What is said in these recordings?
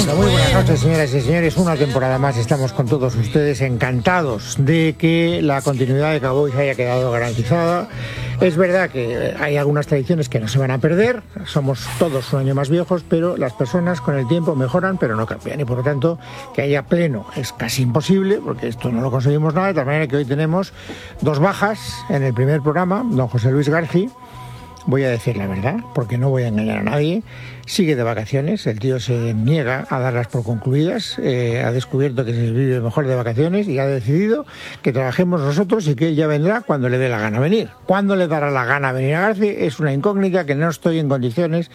Bueno, muy buenas noches, señoras y señores. Una temporada más estamos con todos ustedes, encantados de que la continuidad de Cowboys haya quedado garantizada. Es verdad que hay algunas tradiciones que no se van a perder, somos todos un año más viejos, pero las personas con el tiempo mejoran, pero no cambian. Y por lo tanto, que haya pleno es casi imposible, porque esto no lo conseguimos nada, de tal manera que hoy tenemos dos bajas en el primer programa. Don José Luis García, voy a decir la verdad, porque no voy a engañar a nadie, sigue de vacaciones, el tío se niega a darlas por concluidas, ha descubierto que se vive mejor de vacaciones y ha decidido que trabajemos nosotros y que él ya vendrá cuando le dé la gana venir. ¿Cuándo le dará la gana venir a García? Es una incógnita que no estoy en condiciones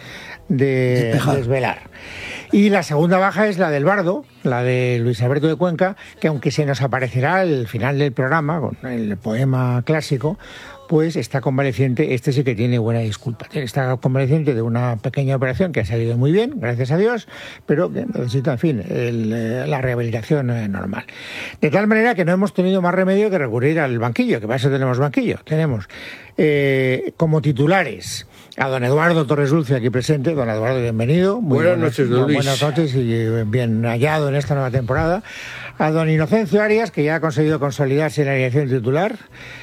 de desvelar. Y la segunda baja es la del Bardo, la de Luis Alberto de Cuenca, que aunque se nos aparecerá al final del programa, con el poema clásico, pues está convaleciente. Este sí que tiene buena disculpa. Está convaleciente de una pequeña operación que ha salido muy bien, gracias a Dios, pero que necesita, en fin, la rehabilitación normal. De tal manera que no hemos tenido más remedio que recurrir al banquillo, que para eso tenemos banquillo. Tenemos como titulares a don Eduardo Torres Dulce aquí presente. Don Eduardo, bienvenido. Buenas noches, don Luis. Buenas noches y bien hallado en esta nueva temporada. A don Inocencio Arias, que ya ha conseguido consolidarse en la alineación titular.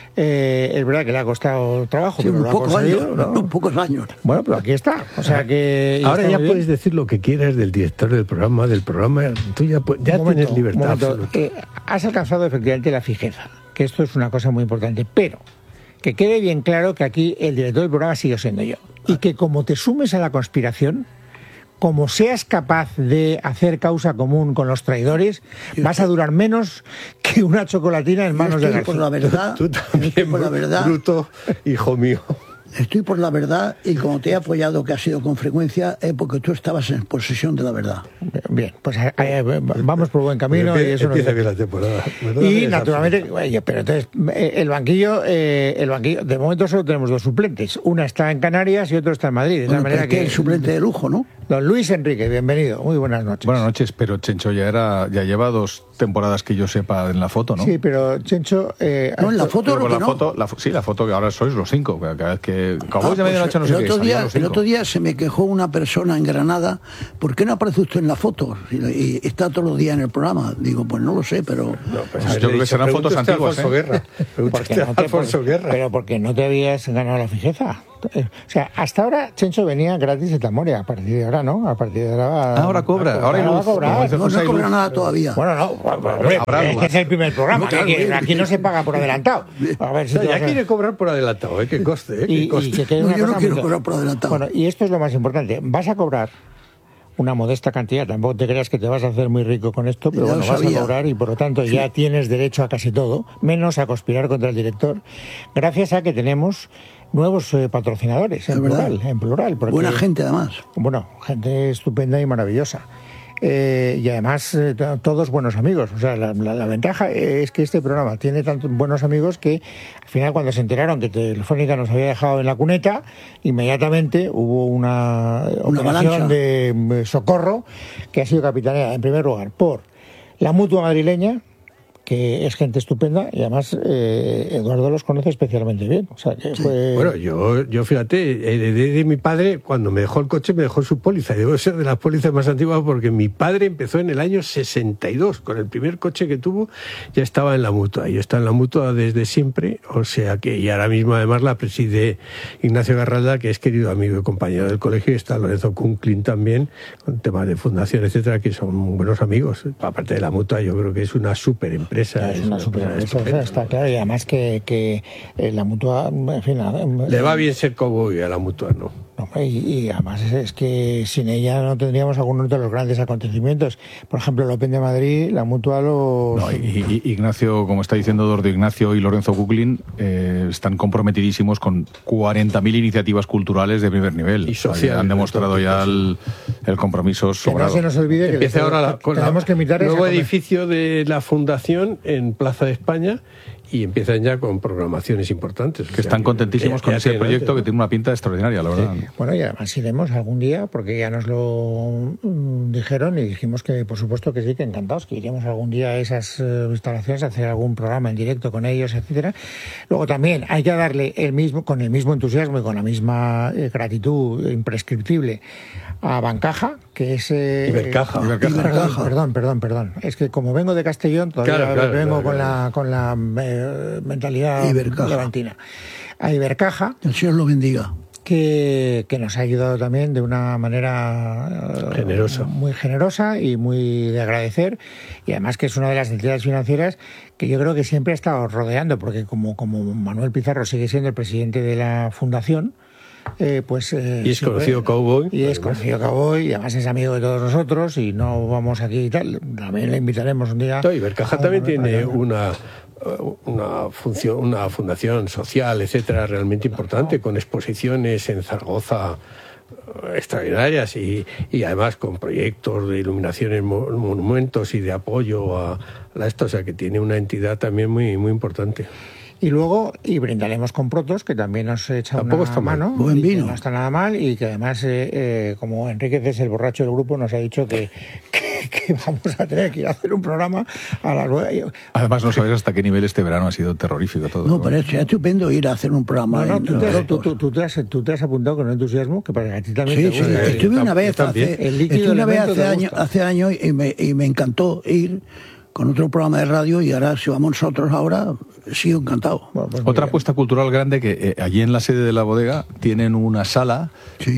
Es verdad que le ha costado trabajo, sí, pero lo ha conseguido, años, ¿no? Pocos años. Bueno, pero aquí está. O sea que ahora ya puedes decir lo que quieras del director del programa, tú ya tienes libertad absoluta. Has alcanzado efectivamente la fijeza, que esto es una cosa muy importante, pero que quede bien claro que aquí el director del programa sigue siendo yo. Y que como te sumes a la conspiración, como seas capaz de hacer causa común con los traidores, vas a durar menos que una chocolatina en manos de García. Por la verdad, tú también, por la verdad, bruto, hijo mío. Estoy por la verdad y como te he apoyado, que ha sido con frecuencia, porque tú estabas en posesión de la verdad. Bien, pues vamos por buen camino. Y eso empieza bien la temporada. Y naturalmente, oye, pero entonces el banquillo, de momento solo tenemos dos suplentes. Una está en Canarias y otro está en Madrid. De tal manera que el suplente de lujo, ¿no? Don Luis Enrique, bienvenido. Muy buenas noches. Buenas noches, pero Chencho ya lleva 2 temporadas que yo sepa en la foto, ¿no? Sí, pero Chencho... no, en la foto no. La foto que ahora sois los 5. Cada vez que... El otro día se me quejó una persona en Granada, ¿por qué no aparece usted en la foto? Y está todos los días en el programa. Digo, pues no lo sé, pero... yo creo que serán fotos antiguas, Alfonso Guerra. Alfonso Guerra. Pero porque no te habías ganado la fijeza. O sea, hasta ahora Chencho venía gratis de Tamoria, a partir de ahora no, a partir de ahora... Ahora cobra, ahora va a cobrar. No cobra nada todavía. Bueno, no, hombre, es que es el primer programa, aquí no se paga por adelantado. A ver si ya quiere cobrar por adelantado, que coste, yo no quiero cobrar por adelantado. Bueno, y esto es lo más importante, vas a cobrar una modesta cantidad, tampoco te creas que te vas a hacer muy rico con esto, pero bueno, vas a cobrar y por lo tanto ya tienes derecho a casi todo, menos a conspirar contra el director, gracias a que tenemos nuevos patrocinadores, en plural. Porque, buena gente además. Bueno, gente estupenda y maravillosa. Y además todos buenos amigos. O sea, la ventaja es que este programa tiene tantos buenos amigos que al final, cuando se enteraron que Telefónica nos había dejado en la cuneta, inmediatamente hubo una operación de socorro que ha sido capitaneada en primer lugar por la Mutua Madrileña, que es gente estupenda, y además Eduardo los conoce especialmente bien. O sea, que fue... Bueno, yo fíjate, heredé de mi padre, cuando me dejó el coche, me dejó su póliza. Debo ser de las pólizas más antiguas porque mi padre empezó en el año 62. Con el primer coche que tuvo, ya estaba en la Mutua. Yo estaba en la Mutua desde siempre, o sea que, y ahora mismo además la preside Ignacio Garralda, que es querido amigo y compañero del colegio, y está Lorenzo Kunklin también, con temas de fundación, etcétera, que son buenos amigos. Aparte de la Mutua, yo creo que es una súper empresa. Es una superempresa, está claro, y además que la Mutua, en fin... Le va bien ser cowboy a la Mutua, ¿no? Y además es que sin ella no tendríamos algunos de los grandes acontecimientos. Por ejemplo, el Open de Madrid, la Mutua Ignacio, como está diciendo Eduardo Ignacio y Lorenzo Kuklin, están comprometidísimos con 40.000 iniciativas culturales de primer nivel. Y social. Han demostrado ya el compromiso sobrado. Que no se nos olvide que empieza ahora con tenemos que imitar el nuevo edificio de la Fundación en Plaza de España, y empiezan ya con programaciones importantes. Que están contentísimos con ese proyecto, que tiene una pinta extraordinaria, la verdad. Sí. Bueno, y además iremos algún día, porque ya nos lo dijeron y dijimos que por supuesto que sí, que encantados, que iremos algún día a esas instalaciones a hacer algún programa en directo con ellos, etcétera. Luego también hay que darle con el mismo entusiasmo y con la misma gratitud imprescriptible a Bancaja, que es... Ibercaja. Perdón. Es que como vengo de Castellón, todavía vengo con la mentalidad levantina. A Ibercaja. El Señor lo bendiga. Que nos ha ayudado también de una manera generosa, muy generosa y muy de agradecer, y además que es una de las entidades financieras que yo creo que siempre ha estado rodeando, porque como Manuel Pizarro sigue siendo el presidente de la fundación, y es conocido cowboy. Y es conocido cowboy, y además es amigo de todos nosotros, y no vamos aquí y tal. También le invitaremos un día. Ibercaja también tiene una fundación social, etcétera, realmente importante, con exposiciones en Zaragoza extraordinarias y además con proyectos de iluminaciones, monumentos y de apoyo a esto, o sea que tiene una entidad también muy, muy importante. Y luego, brindaremos con Protos, que también nos echa Tampoco una mano. Buen vino. No está nada mal, y que además, como Enrique es el borracho del grupo, nos ha dicho que vamos a tener que ir a hacer un programa a las 9. Además, no sabes hasta qué nivel este verano ha sido terrorífico todo. No, pero es estupendo ir a hacer un programa. No, tú te has apuntado con entusiasmo, que para a ti también te gusta. Estuve una vez hace años y me encantó ir con otro programa de radio, y ahora si vamos nosotros ahora, sigo encantado. Bueno, pues otra apuesta cultural grande, que allí en la sede de la bodega tienen una sala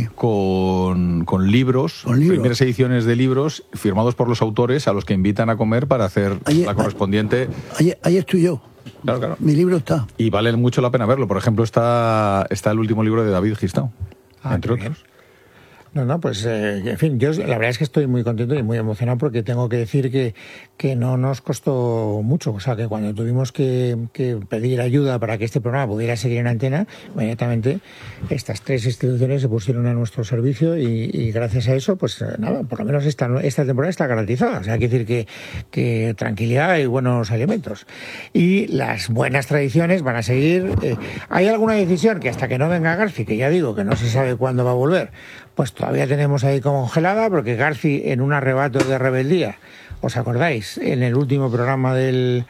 con libros, primeras ediciones de libros firmados por los autores, a los que invitan a comer para hacer la correspondiente. Ahí estoy yo. Claro. Mi libro está. Y vale mucho la pena verlo. Por ejemplo, está el último libro de David Gistau, entre otros. No, pues, en fin, yo la verdad es que estoy muy contento y muy emocionado, porque tengo que decir que no nos costó mucho. O sea, que cuando tuvimos que pedir ayuda para que este programa pudiera seguir en antena, inmediatamente estas tres instituciones se pusieron a nuestro servicio, y gracias a eso, pues nada, por lo menos esta temporada está garantizada. O sea, hay que decir que tranquilidad y buenos alimentos. Y las buenas tradiciones van a seguir. Hay alguna decisión que hasta que no venga Garci, que ya digo que no se sabe cuándo va a volver, pues todavía tenemos ahí congelada, porque Garci, en un arrebato de rebeldía, ¿os acordáis? En el último programa el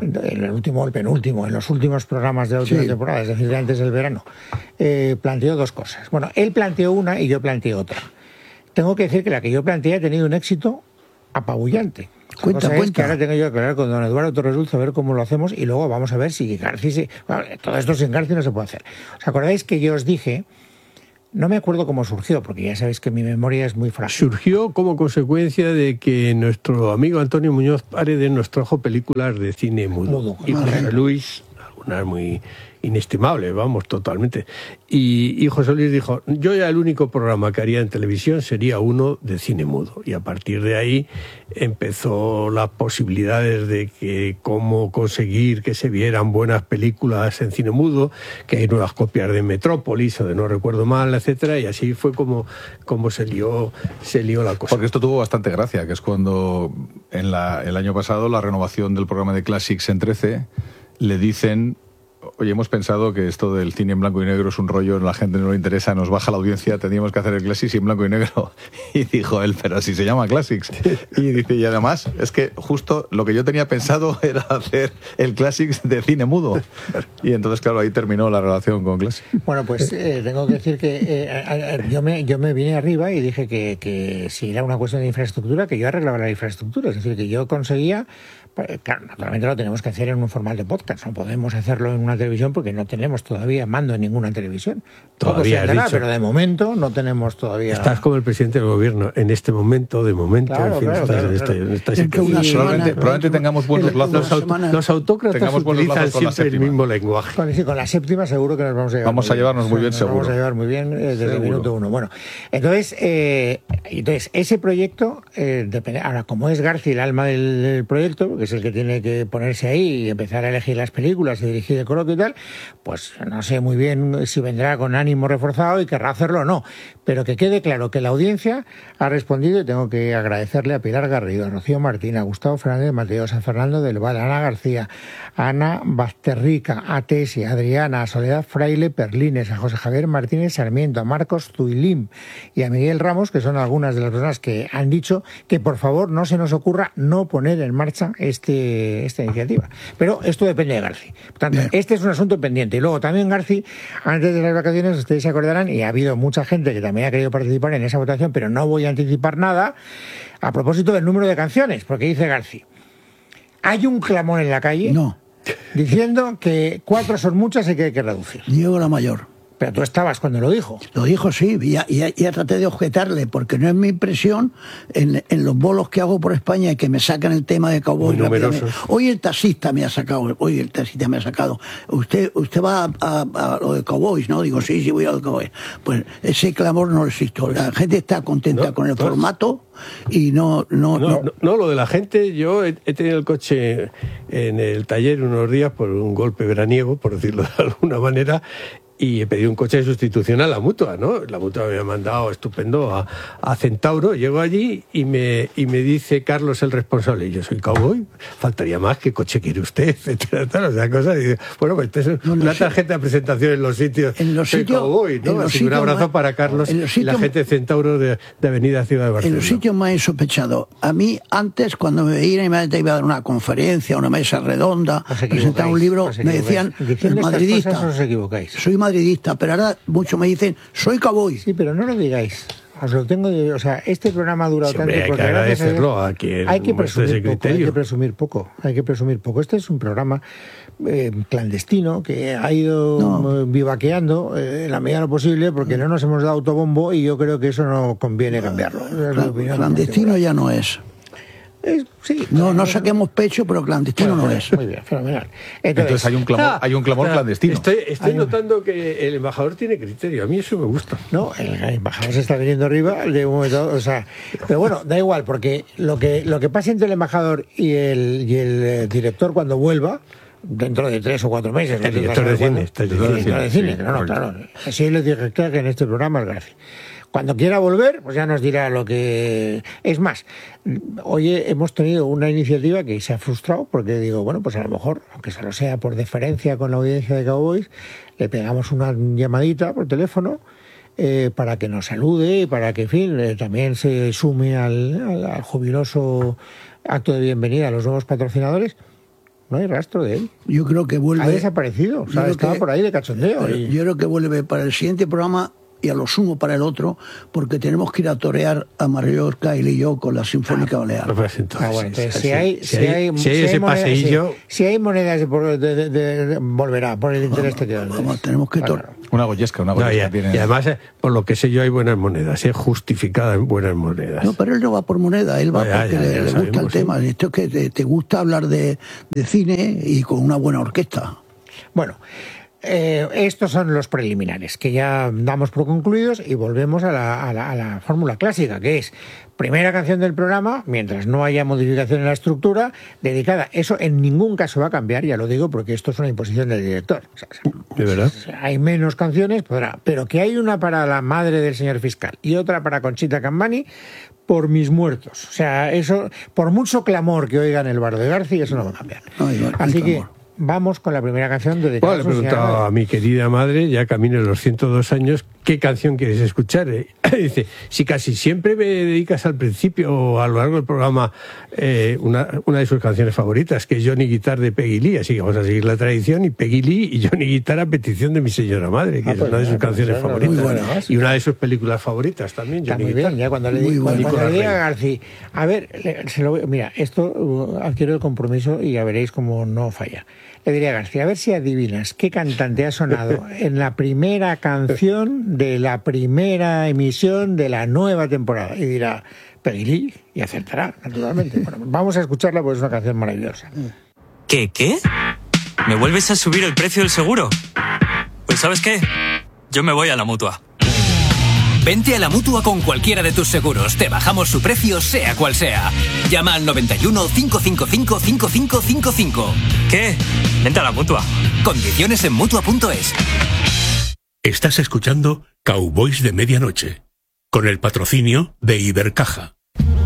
penúltimo, en los últimos programas de la última temporada, es decir, antes del verano, planteó dos cosas. Bueno, él planteó una y yo planteé otra. Tengo que decir que la que yo planteé ha tenido un éxito apabullante. Cuenta. Que ahora tengo yo que hablar con don Eduardo Torres Dulce a ver cómo lo hacemos, y luego vamos a ver si Garci... Bueno, todo esto sin Garci no se puede hacer. ¿Os acordáis que yo os dije... No me acuerdo cómo surgió, porque ya sabéis que mi memoria es muy frágil. Surgió como consecuencia de que nuestro amigo Antonio Muñoz Paredes nos trajo películas de cine mudo. Y José Luis, algunas muy inestimables, vamos, totalmente. Y José Luis dijo, yo ya el único programa que haría en televisión sería uno de cine mudo. Y a partir de ahí empezó las posibilidades de que cómo conseguir que se vieran buenas películas en cine mudo, que hay nuevas copias de Metrópolis o de No recuerdo mal, etcétera, y así fue como se lió la cosa. Porque esto tuvo bastante gracia, que es cuando el año pasado la renovación del programa de Classics en 13 le dicen: oye, hemos pensado que esto del cine en blanco y negro es un rollo, la gente no le interesa, nos baja la audiencia, tendríamos que hacer el Classics en blanco y negro. Y dijo él, pero si se llama Classics. Y dice, y además, es que justo lo que yo tenía pensado era hacer el Classics de cine mudo. Y entonces, claro, ahí terminó la relación con Classics. Bueno, pues tengo que decir que yo me vine arriba y dije que si era una cuestión de infraestructura, que yo arreglaba la infraestructura. Es decir, que yo conseguía... Claro, naturalmente lo tenemos que hacer en un formato de podcast, no podemos hacerlo en una televisión porque no tenemos todavía mando en ninguna televisión. Todavía todo se pero de momento no tenemos todavía... Estás como el presidente del gobierno, en este momento, claro. Probablemente tengamos buenos lazos. Los autócratas utilizan siempre el mismo lenguaje. Con la séptima seguro que nos vamos a llevar. Vamos a llevarnos muy bien, seguro. Vamos a llevar muy bien desde el minuto uno. Bueno, entonces ese proyecto, depende. Ahora, como es Garci el alma del proyecto, porque es el que tiene que ponerse ahí y empezar a elegir las películas y dirigir el coloquio y tal, pues no sé muy bien si vendrá con ánimo reforzado y querrá hacerlo o no. Pero que quede claro que la audiencia ha respondido, y tengo que agradecerle a Pilar Garrido, a Rocío Martín, a Gustavo Fernández Mateos, a Fernando del Val, a Ana García, a Ana Basterrica, a Tesi, a Adriana, a Soledad Fraile Perlines, a José Javier Martínez Sarmiento, a Marcos Zuilim y a Miguel Ramos, que son algunas de las personas que han dicho que por favor no se nos ocurra no poner en marcha esta iniciativa. Pero esto depende de Garci. Por tanto, este es un asunto pendiente. Y luego también Garci, antes de las vacaciones, ustedes se acordarán, y ha habido mucha gente que también ha querido participar en esa votación, pero no voy a anticipar nada, a propósito del número de canciones, porque dice Garci, hay un clamor en la calle diciendo que 4 son muchas y que hay que reducir. Diego la mayor. Pero tú estabas cuando lo dijo. Lo dijo, sí, y ya traté de objetarle, porque no es mi impresión en los bolos que hago por España que me sacan el tema de Cowboy. Hoy el taxista me ha sacado. Usted va a lo de Cowboys, ¿no? Digo, sí, voy a lo de Cowboys. Pues ese clamor no existe. La gente está contenta con el formato y no, lo de la gente, yo he tenido el coche en el taller unos días por un golpe veraniego, por decirlo de alguna manera, y he pedido un coche de sustitución a la Mutua, ¿no? La Mutua me había mandado estupendo a Centauro. Llego allí y me dice Carlos, el responsable, y yo soy Cowboy, faltaría más, ¿qué coche quiere usted? Etcétera, tal, o sea, cosas. Y digo, bueno, pues esta es una tarjeta de presentación en los sitios. Soy Cowboy, ¿no? Así un abrazo para Carlos y la gente de Centauro de Avenida Ciudad de Barcelona. En los sitios más insospechado. A mí, antes, cuando me veían y me iba a dar una conferencia, una mesa redonda, presentar un libro, me decían, madridista. Os equivocáis. Soy madridista, pero ahora muchos me dicen, soy Cowboy. Sí, pero no lo digáis. Os lo tengo o sea, este programa ha durado tanto porque hay que agradecerlo a quien hay que presumir poco. Este es un programa clandestino que ha ido vivaqueando en la medida de lo posible porque no nos hemos dado autobombo y yo creo que eso no conviene cambiarlo. Clandestino ya no es. Sí, no saquemos pecho, pero clandestino no es. Muy bien, fenomenal. Entonces hay un clamor clandestino. Estoy notando que el embajador tiene criterio. A mí eso me gusta. No, el embajador se está viniendo arriba de un momento, o sea, pero bueno, da igual, porque lo que pasa entre el embajador y el director cuando vuelva, dentro de 3 o 4 meses. El director de cine. Claro. Así les dije que en este programa es García. Cuando quiera volver, pues ya nos dirá lo que... Es más, hoy hemos tenido una iniciativa que se ha frustrado porque digo, bueno, pues a lo mejor, aunque solo sea por deferencia con la audiencia de Cowboys, le pegamos una llamadita por teléfono para que nos salude y para que, en fin, también se sume al jubiloso acto de bienvenida a los nuevos patrocinadores. No hay rastro de él. Yo creo que vuelve... Ha desaparecido, o sea, estaba por ahí de cachondeo. Yo creo que vuelve para el siguiente programa y a lo sumo para el otro, porque tenemos que ir a torear a Mallorca y yo con la Sinfónica Balear. Pues entonces, si hay ese paseillo... Si hay monedas volverá por el interés que queda. Tenemos que torear. Una goyesca. Y además, por lo que sé yo, hay buenas monedas, justificadas en buenas monedas. No, pero él no va por moneda, él va porque le gusta el tema. Esto es que te gusta hablar de cine y con una buena orquesta. Bueno, estos son los preliminares que ya damos por concluidos y volvemos a la fórmula clásica, que es primera canción del programa, mientras no haya modificación en la estructura, dedicada. Eso en ningún caso va a cambiar, ya lo digo, porque esto es una imposición del director. ¿De verdad? Hay menos canciones, podrá, pero que hay una para la madre del señor fiscal y otra para Conchita Cambani, por mis muertos. O sea, eso, por mucho clamor que oigan el bardo de García, eso no va a cambiar. Así que vamos con la primera canción dedicada. Le he preguntado a mi querida madre, ya camino los 102 años, ¿qué canción quieres escuchar? Dice, si casi siempre me dedicas al principio o a lo largo del programa una de sus canciones favoritas, que es Johnny Guitar de Peggy Lee, así que vamos a seguir la tradición, y Peggy Lee y Johnny Guitar a petición de mi señora madre, que es una de sus canciones favoritas. Y una de sus películas favoritas también, Johnny Guitar. Bien, ya cuando le diga a García, a ver, mira, esto adquiero el compromiso y ya veréis cómo no falla. Le diría a García, a ver si adivinas qué cantante ha sonado en la primera canción de la primera emisión de la nueva temporada. Y dirá, Peggy Lee, y acertará, naturalmente. Bueno, vamos a escucharla porque es una canción maravillosa. ¿Qué? ¿Me vuelves a subir el precio del seguro? Pues ¿sabes qué? Yo me voy a la Mutua. Vente a la Mutua con cualquiera de tus seguros. Te bajamos su precio, sea cual sea. Llama al 91 555 5555. ¿Qué? Vente a la Mutua. Condiciones en Mutua.es. Estás escuchando Cowboys de Medianoche, con el patrocinio de Ibercaja.